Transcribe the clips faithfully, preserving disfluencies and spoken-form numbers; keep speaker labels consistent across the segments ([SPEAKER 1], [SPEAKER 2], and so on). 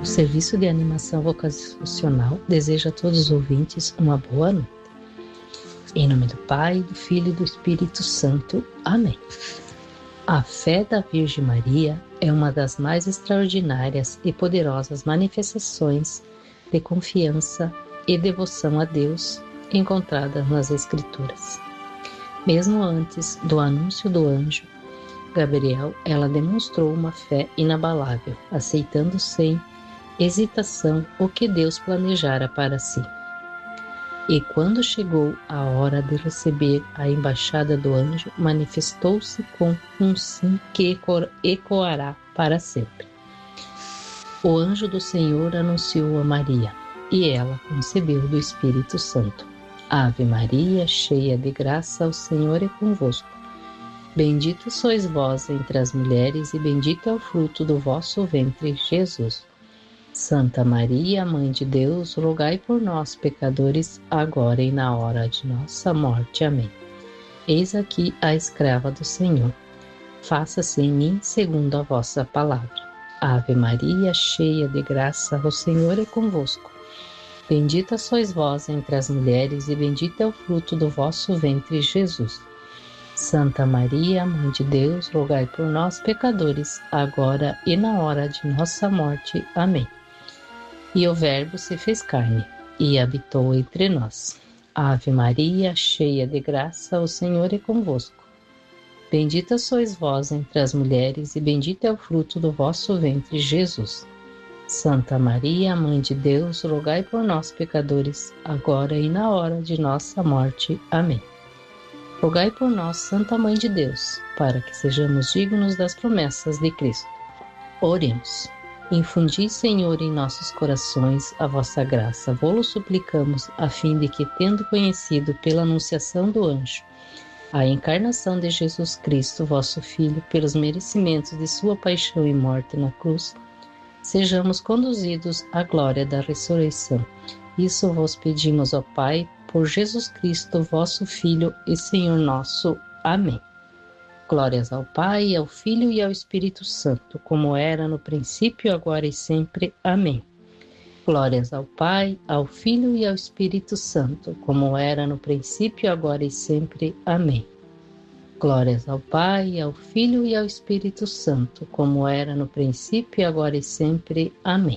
[SPEAKER 1] O Serviço de Animação Vocacional deseja a todos os ouvintes uma boa noite. Em nome do Pai, do Filho e do Espírito Santo. Amém. A fé da Virgem Maria é uma das mais extraordinárias e poderosas manifestações de confiança e devoção a Deus encontradas nas Escrituras. Mesmo antes do anúncio do anjo Gabriel, ela demonstrou uma fé inabalável, aceitando sem hesitação o que Deus planejara para si. E quando chegou a hora de receber a embaixada do anjo, manifestou-se com um sim que ecoará para sempre. O anjo do Senhor anunciou a Maria, e ela concebeu do Espírito Santo. Ave Maria, cheia de graça, o Senhor é convosco. Bendita sois vós entre as mulheres, e bendito é o fruto do vosso ventre, Jesus. Santa Maria, Mãe de Deus, rogai por nós, pecadores, agora e na hora de nossa morte. Amém. Eis aqui a escrava do Senhor. Faça-se em mim segundo a vossa palavra. Ave Maria, cheia de graça, o Senhor é convosco. Bendita sois vós entre as mulheres, e bendito é o fruto do vosso ventre, Jesus. Santa Maria, Mãe de Deus, rogai por nós, pecadores, agora e na hora de nossa morte. Amém. E o Verbo se fez carne e habitou entre nós. Ave Maria, cheia de graça, o Senhor é convosco. Bendita sois vós entre as mulheres, e bendito é o fruto do vosso ventre, Jesus. Santa Maria, Mãe de Deus, rogai por nós, pecadores, agora e na hora de nossa morte. Amém. Rogai por nós, Santa Mãe de Deus, para que sejamos dignos das promessas de Cristo. Oremos. Infundi, Senhor, em nossos corações a vossa graça. Vô-lo suplicamos, a fim de que, tendo conhecido pela anunciação do anjo a encarnação de Jesus Cristo, vosso Filho, pelos merecimentos de sua paixão e morte na cruz, sejamos conduzidos à glória da ressurreição. Isso vos pedimos, ó Pai, por Jesus Cristo, vosso Filho e Senhor nosso. Amém. Glórias ao Pai, ao Filho e ao Espírito Santo, como era no princípio, agora e sempre. Amém. Glórias ao Pai, ao Filho e ao Espírito Santo, como era no princípio, agora e sempre. Amém. Glórias ao Pai, ao Filho e ao Espírito Santo, como era no princípio, agora e sempre. Amém.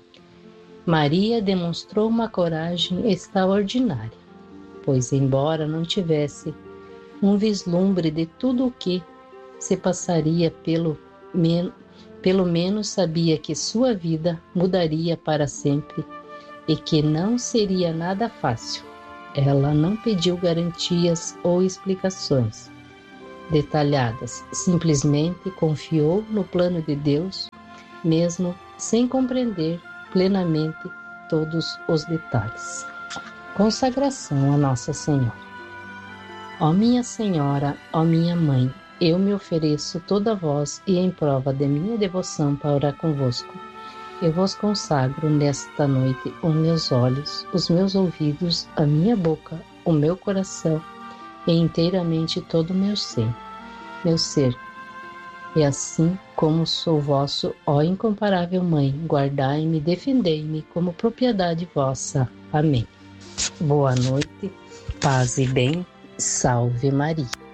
[SPEAKER 1] Maria demonstrou uma coragem extraordinária, pois, embora não tivesse um vislumbre de tudo o que se passaria, pelo, men pelo menos sabia que sua vida mudaria para sempre e que não seria nada fácil. Ela não pediu garantias ou explicações detalhadas, simplesmente confiou no plano de Deus, mesmo sem compreender plenamente todos os detalhes. Consagração a Nossa Senhora. Ó minha Senhora, ó minha Mãe, eu me ofereço toda a vós e em prova de minha devoção para orar convosco, eu vos consagro nesta noite os meus olhos, os meus ouvidos, a minha boca, o meu coração e inteiramente todo o meu ser, meu ser. E assim como sou vosso, ó incomparável Mãe, guardai-me, defendei-me como propriedade vossa. Amém. Boa noite, paz e bem. Salve Maria.